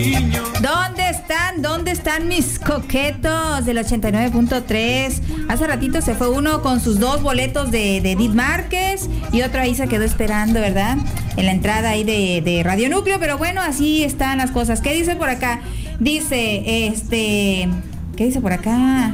¿Dónde están? ¿Dónde están mis coquetos del 89.3? Hace ratito se fue uno con sus 2 boletos de Edith Márquez y otro ahí se quedó esperando, ¿verdad? En la entrada ahí de Radio Núcleo, pero bueno, así están las cosas. ¿Qué dice por acá? Dice, ¿qué dice por acá?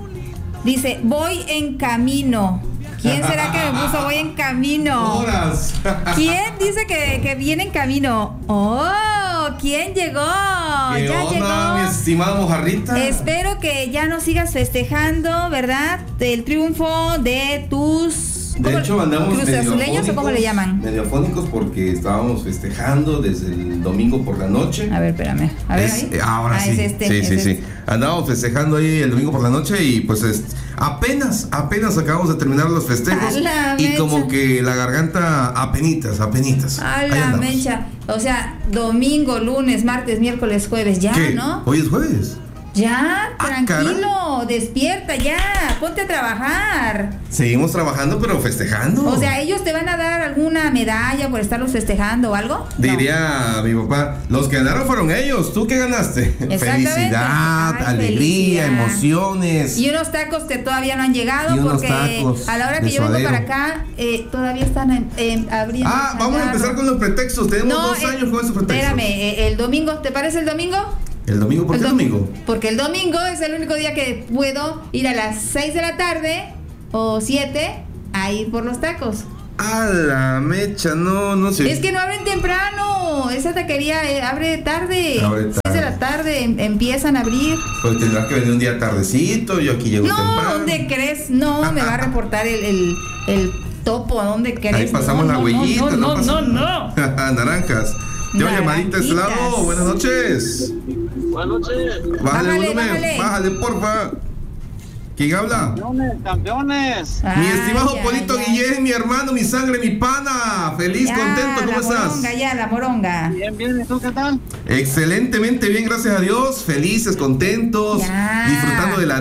Dice, voy en camino. ¿Quién será que me puso voy en camino? Horas. ¿Quién dice que viene en camino? ¡Oh! ¿Quién llegó? ¿Qué Ya onda, llegó. mi estimada mojarrita? Espero que ya no sigas festejando, ¿verdad? El triunfo de tus... De hecho, andamos ¿cruzazuleños o cómo le llaman? Mediafónicos porque estábamos festejando desde el domingo por la noche. A ver, espérame. A ver, ahí. Ahora sí. Sí. Andábamos festejando ahí el domingo por la noche y pues apenas acabamos de terminar los festejos. Y como que la garganta apenitas. A la mecha. O sea, domingo, lunes, martes, miércoles, jueves, ya, ¿qué? ¿no? Hoy es jueves. Ya, tranquilo, cara. despierta ya, ponte a trabajar. Seguimos trabajando, pero festejando. O sea, ¿ellos te van a dar alguna medalla por estarlos festejando o algo? Diría mi papá, los que ganaron fueron ellos, ¿tú qué ganaste? Felicidad, alegría, felicidad. Emociones. Y unos tacos que todavía no han llegado porque a la hora que yo vengo para acá, todavía están abriendo. Vamos a empezar con los pretextos, tenemos 2 años con esos pretextos. Espérame, el domingo, ¿te parece el domingo? ¿El domingo? ¿Por qué el domingo? Porque el domingo es el único día que puedo ir a las 6 de la tarde o 7 a ir por los tacos. A la mecha, no sé. Es que no abren temprano. Esa taquería abre tarde. 6 de la tarde empiezan a abrir. Pues tendrás que venir un día tardecito. Yo aquí llego temprano. No, ¿dónde crees? No, me va a reportar el topo. ¿Dónde crees? Ahí pasamos la huellita. No. Naranjas. Tengo llamadita de este lado. Buenas noches. Buenas noches. Bájale el volumen. Bájale, porfa. ¿Quién habla? Campeones. Mi estimado Polito Guillén, mi hermano, mi sangre, mi pana. Feliz, contento, ¿cómo estás? La moronga. Bien, ¿y tú qué tal? Excelentemente bien, gracias a Dios. Felices, contentos, disfrutando de la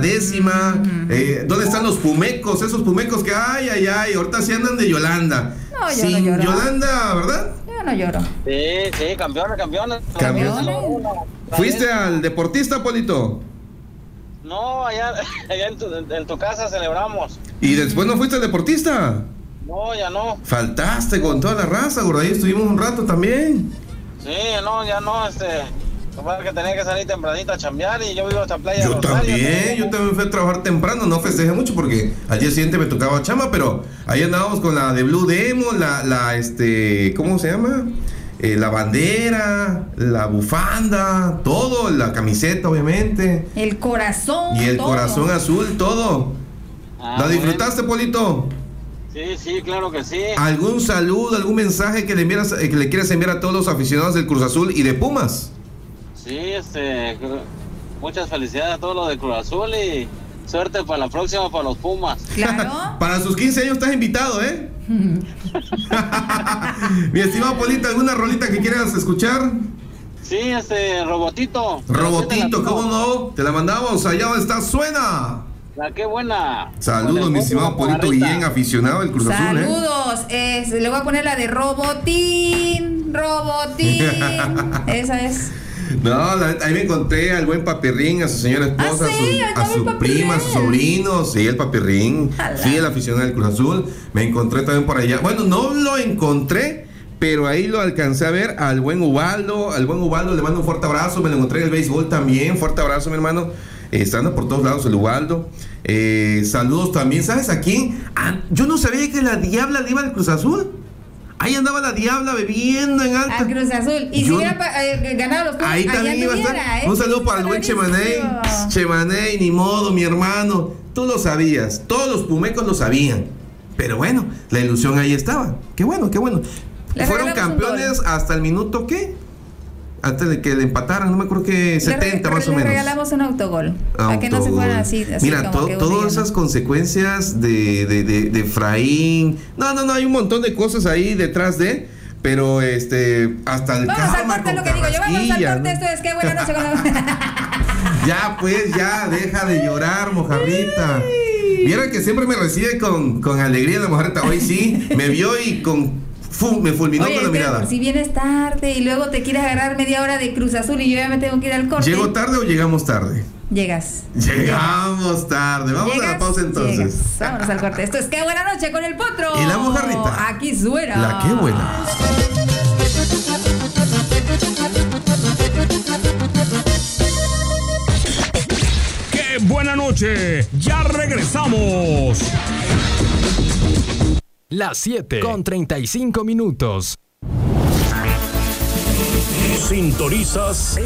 10ª. ¿Dónde están los pumecos? Esos pumecos que ay, ahorita sí andan de Yolanda. No, yo sin no lloro. Yolanda, ¿verdad? Yo no lloro. Sí, campeones. ¿Fuiste al deportista, Polito? No, allá en tu casa celebramos. ¿Y después no fuiste al deportista? No, ya no. Faltaste con toda la raza, por ahí estuvimos un rato también. Sí, no, ya no, Supongo que tenía que salir tempranito a chambear y yo vivo hasta Playa Yo Rosario. también fui a trabajar temprano, no festejé mucho porque al día siguiente me tocaba chamba, pero ahí andábamos con la de Blue Demon, ¿cómo se llama? La bandera, la bufanda, todo, la camiseta obviamente. El corazón. Y el todo. corazón azul, todo. ¿La disfrutaste, Polito? Sí, claro que sí. ¿Algún saludo, algún mensaje que le quieras enviar a todos los aficionados del Cruz Azul y de Pumas? Sí, muchas felicidades a todos los de Cruz Azul y suerte para la próxima para los Pumas. Claro. Para sus 15 años estás invitado, ¿eh? Mi estimado Polito, ¿alguna rolita que quieras escuchar? Sí, Robotito. Robotito, ¿cómo no? Te la mandamos, allá donde está, suena. La qué buena. Saludos, mi estimado Polito Guillén, aficionado del Cruz Azul, Saludos. Le voy a poner la de Robotín. Esa es. No, ahí me encontré al buen Papirrín, a su señora esposa, a su prima, a sus sobrinos, sí, el Papirrín, sí, el aficionado del Cruz Azul. Me encontré también por allá. Bueno, no lo encontré, pero ahí lo alcancé a ver al buen Ubaldo. Al buen Ubaldo le mando un fuerte abrazo. Me lo encontré en el béisbol también. Fuerte abrazo, mi hermano. Estando por todos lados el Ubaldo. Saludos también. ¿Sabes a quién? Yo no sabía que la Diabla le iba al Cruz Azul. Ahí andaba la Diabla bebiendo en alta. Al Cruz Azul. Y si hubiera ganado los Pumas, ahí también iba a estar. Un saludo para el buen Chemaney. Chemaney, ni modo, mi hermano. Tú lo sabías. Todos los pumecos lo sabían. Pero bueno, la ilusión ahí estaba. Qué bueno. Fueron campeones hasta el minuto, ¿qué? Antes de que le empataran, no me acuerdo que 70 más o menos. Le regalamos un autogol. Para que no se fueran así. Mira, todas esas consecuencias de Efraín. No, hay un montón de cosas ahí detrás de. Pero hasta el vamos al corte, lo que digo yo. Vamos al corte, esto es que buena noche con Ya, pues, deja de llorar, mojarrita. Vieron que siempre me recibe con alegría la mojarrita. Hoy sí, me vio y con me fulminó con la mirada. Por si vienes tarde y luego te quieres agarrar media hora de Cruz Azul y yo ya me tengo que ir al corte. ¿Llego tarde o llegamos tarde? Llegamos tarde. Vamos a la pausa entonces. Vámonos al corte. Esto es Qué Buena Noche con el Potro. Y la mojarrita. Aquí suena. La Qué Buena. ¡Qué buena noche! ¡Ya regresamos! Las 7:35. Sintonizas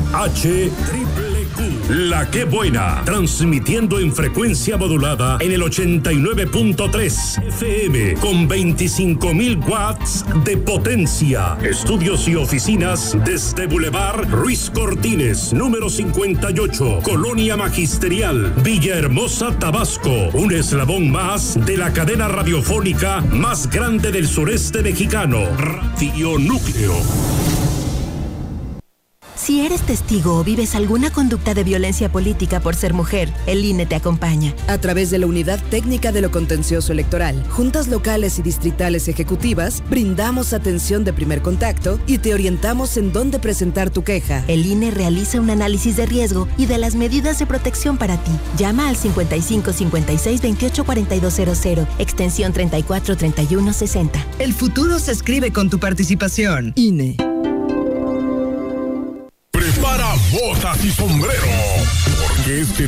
XHQQ. La Qué Buena. Transmitiendo en frecuencia modulada en el 89.3 FM con 25.000 watts de potencia. Estudios y oficinas desde Boulevard Ruiz Cortines, número 58, Colonia Magisterial, Villahermosa, Tabasco. Un eslabón más de la cadena radiofónica más grande del sureste mexicano. Radio Núcleo. Si eres testigo o vives alguna conducta de violencia política por ser mujer, el INE te acompaña. A través de la Unidad Técnica de lo Contencioso Electoral, juntas locales y distritales ejecutivas, brindamos atención de primer contacto y te orientamos en dónde presentar tu queja. El INE realiza un análisis de riesgo y de las medidas de protección para ti. Llama al 55 56 28 4200, extensión 34 31 60. El futuro se escribe con tu participación. INE. Prepara botas y sombrero, porque este